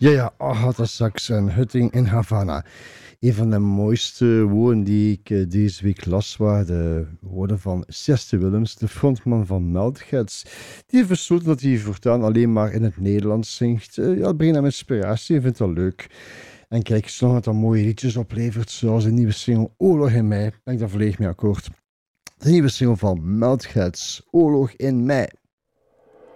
Agatha Sachs en Hutting in Havana. Een van de mooiste woorden die ik deze week las waren de woorden van Chester Willems, de frontman van Meldgets. Die heeft besloten dat hij voortaan alleen maar in het Nederlands zingt. Het brengt hem inspiratie, ik vind dat leuk. En kijk, zolang het dan mooie liedjes oplevert, zoals de nieuwe single Oorlog in Mei, ben ik daar volledig mee akkoord. De nieuwe single van Meldgets, Oorlog in Mei.